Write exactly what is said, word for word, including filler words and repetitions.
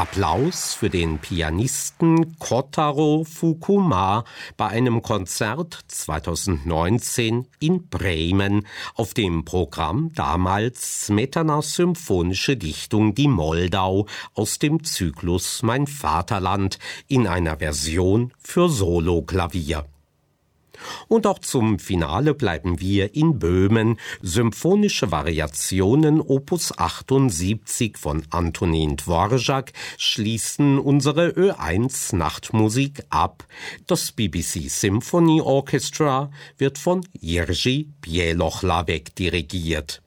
Applaus für den Pianisten Kotaro Fukuma bei einem Konzert zweitausendneunzehn in Bremen, auf dem Programm damals Smetanas symphonische Dichtung Die Moldau aus dem Zyklus Mein Vaterland in einer Version für Soloklavier. Und auch zum Finale bleiben wir in Böhmen. Symphonische Variationen Opus achtundsiebzig von Antonin Dvorak schließen unsere Ö eins Nachtmusik ab. Das B B C Symphony Orchestra wird von Jerzy Bielohlawek dirigiert.